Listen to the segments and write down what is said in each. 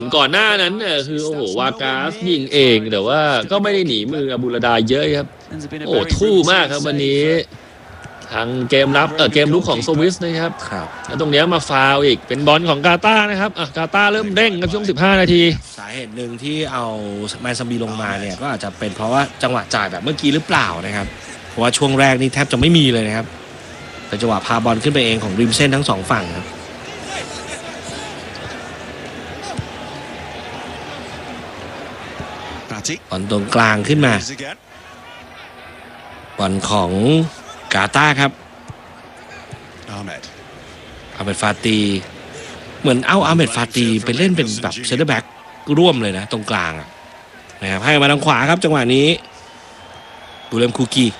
ก่อนหน้านั้นเนี่ยคือโอ้โหวากาสยิงเองแต่ว่าก็ไม่ได้หนีมืออาบูรดาเยอะครับโอ้ทู่มากครับวันนี้ทางเกมรับเกมลุกของสวิสนะครับแล้วตรงนี้มาฟาวอีกเป็นบอลของกาตาร์นะครับกาตาร์เริ่มเร่งครับช่วง15 นาทีสาเหตุหนึ่งที่เอาแมนซัมบีลงมาเนี่ยก็อาจจะเป็นเพราะว่าจังหวะจ่ายแบบเมื่อกี้หรือเปล่านะครับเพราะว่าช่วงแรกนี่แทบจะไม่มีเลยนะครับเป็นจังหวะพาบอลขึ้นไปเองของริมเส้นทั้งสองฝั่งครับบอลตรงกลางขึ้นมาบอลของกาตาร์ครับอาเมดฟาตีเหมือนเอาอาเมดฟาตีไปเล่นเป็นแบบเซนเตอร์แบ็กร่วมเลยนะตรงกลางนะครับให้มาทางขวาครับจังหวะนี้บูเลมคูกี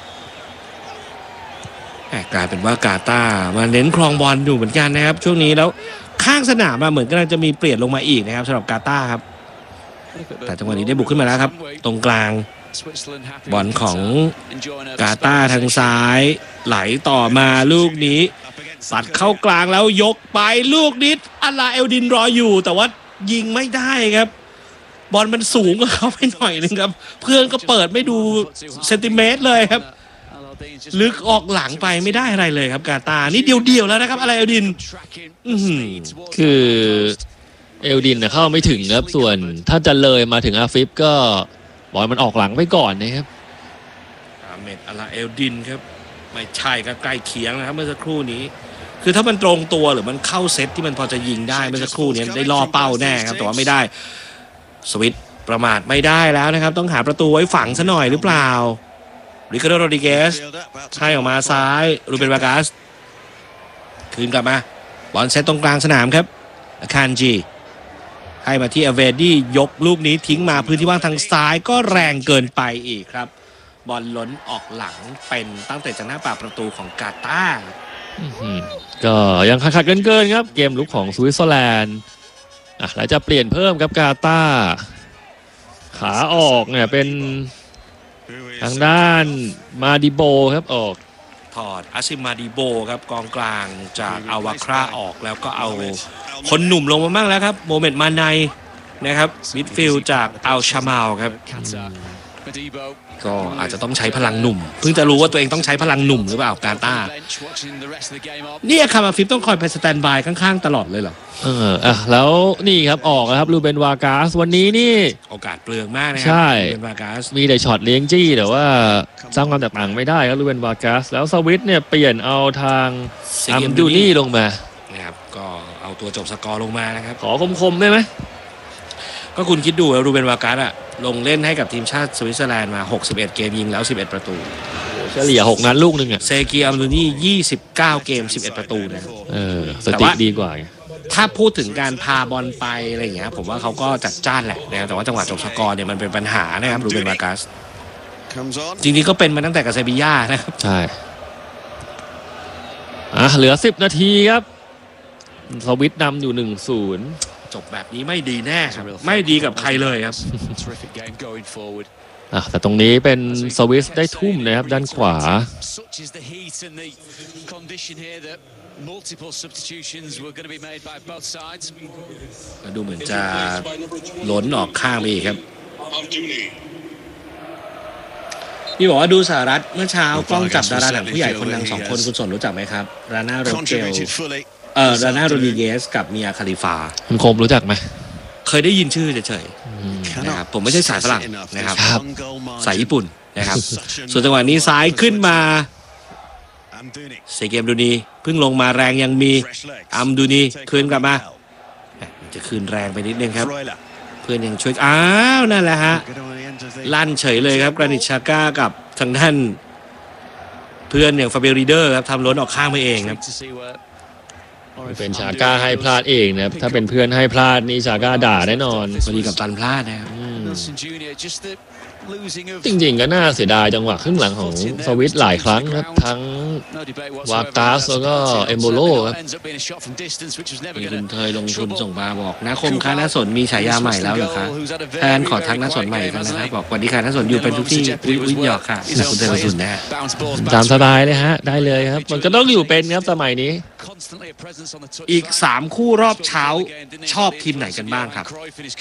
กลายเป็นว่ากาตาร์มาเน้นครองบอลอยู่เหมือนกันนะครับช่วงนี้แล้วข้างสนามเหมือนกำลังจะมีเปลี่ยนลงมาอีกนะครับสำหรับกาตาร์ครับแต่จังหวะนี้ได้บุกขึ้นมาแล้วครับตรงกลางบอลของกาตาร์ทางซ้ายไหลต่อมาลูกนี้สัดเข้ากลางแล้วยกไปลูกนิดอัลลาเอลดินรออยู่แต่ว่ายิงไม่ได้ครับบอลมันสูงกว่าเขาไปหน่อยนึงครับเพื่อนก็เปิดไม่ดูเซนติเมตรเลยครับลึกออกหลังไปไม่ได้อะไรเลยครับกาตาร์นี่เดียวๆแล้วนะครับอัลลาเอลดินคือเอลดินเข้าไม่ถึงครับส่วนถ้าจะเลยมาถึงอาฟิฟก็บอลมันออกหลังไปก่อนนะครับอาเมดอัลลาเอลดินครับไม่ใช่ครับใกล้เคียงนะครับเมื่อสักครู่นี้คือถ้ามันตรงตัวหรือมันเข้าเซตที่มันพอจะยิงได้เมื่อสักครู่นี้ได้ล่อเป้าแน่ครับแต่ว่าไม่ได้สวิตประมาทไม่ได้แล้วนะครับต้องหาประตูไว้ฝังซะหน่อยหรือเปล่าริคาร์โด โรดริเกสให้ออกมาซ้ายรูเบน วากาสคืนกลับมาบอลเซตตรงกลางสนามครับคันจีให้มาที่อเวดี้ยกลูกนี้ทิ้งมาพื้นที่ว่างทางซ้ายก็แรงเกินไปอีกครับบอลล้นออกหลังเป็นตั้งแต่จากหน้าปากประตูของกาตาร์ก็ยังขัดเกินครับเกมลุกของสวิตเซอร์แลนด์แล้วจะเปลี่ยนเพิ่มครับกาตาร์ขาออกเนี่ยเป็นทางด้านมาดิโบครับออกถอดอาซิมาดิโบครับกองกลางจากอาวาคราออกแล้วก็เอาคนหนุ่มลงมาบ้างแล้วครับโมเมนต์มาไนนะครับมิดฟิลด์จากอัลชามาลครับก็อาจจะต้องใช้พลังหนุ่มเพิ่งจะรู้ว่าตัวเองต้องใช้พลังหนุ่มหรือเปล่ากาตาร์นี่คามาฟิฟต้องคอยไปสแตนบายข้างๆตลอดเลยเหรอแล้วนี่ครับออกครับรูเบน วากาสวันนี้นี่โอกาสเปลืองมากนะครัใช่รูเบน วากาสมีแต่ช็อตเลี้ยงจี้แต่ว่าสร้างความแตกต่างไม่ได้ครับรูเบน วากาสแล้วสวิตเนี่ยเปลี่ยนเอาทางอัมดูนี่ลงมานะครับก็เอาตัวจบสกอร์ลงมานะครับขอคมๆได้ไหมก็คุณคิดดูรูเบน วากาสลงเล่นให้กับทีมชาติสวิตเซอร์แลนด์มา61เกมยิงแล้ว11ประตูเฉลี่ย6 นัดลูกนึงเซกีอัมดูนี่29เกม11ประตูนะสถิติดีกว่าถ้าพูดถึงการพาบอลไปอะไรอย่างเงี้ยผมว่าเขาก็จัดจ้านแหละนะแต่ว่าจังหวะจบสกอร์เนี่ยมันเป็นปัญหานะครับรูเบน วากาสจริงๆก็เป็นมาตั้งแต่กับเซบีย่านะครับใช่เหลือ10 นาทีครับสวิตนำอยู่1-0 จบแบบนี้ไม่ดีแน่ครับไม่ดีกับใครเลยครับแต่ตรงนี้เป็นสวิสได้ทุ่มนะครับด้านขวาดูเหมือนจะล้นออกข้างไปอีกครับนี่บอกว่าดูสหรัฐเมื่อเช้ากล้องจับดาราหนังผู้ใหญ่คนดัง2 คนคุณสนรู้จักไหมครับราน่า โรเกลราน่า โรดริเกสกับเมีย คาลิฟาคุณคมรู้จักไหมเคยได้ยินชื่อเฉยๆนะครับผมไม่ใช่สายฝรั่งนะครับสายญี่ปุ่นนะครับส่วนจังหวะนี้ซ้ายขึ้นมาเซเกมดูนีเพิ่งลงมาแรงยังมีอัมดูนีคืนกลับมาจะคืนแรงไปนิดนึงครับเพื่อนยังช่วยนั่นแหละฮะลั่นเฉยเลยครับกรานิต ชาก้ากับทางด้านเพื่อนอย่างฟาเบรีเดอร์ครับทำล้นออกข้างไปเองครับเป็นชาก้าให้พลาดเองนะครับถ้าเป็นเพื่อนให้พลาดนี่ชาก้าด่าแน่นอนพอดีกับตันพลาดนะครับจริงๆก็น่าเสียดายจังหวะครึ่งหลังของสวิตหลายครั้งครับทั้งวากาสแล้วก็เอมโบโลครับมีคุณเทยลงทุนส่งมาบอกนะคมคะน้าสนมีฉายาใหม่แล้วเหรอคะแทนขอทักน้าสนใหม่กันนะครับบอกสวัสดีค่ะน้าสนอยู่เป็นทุกที่อุ้ยหยอกค่ะคุณเทยลงทุนแน่ตามสบายเลยฮะได้เลยครับมันก็ต้องอยู่เป็นครับสมัยนี้อีก3 คู่รอบเช้าชอบทีมไหนกันบ้างครับ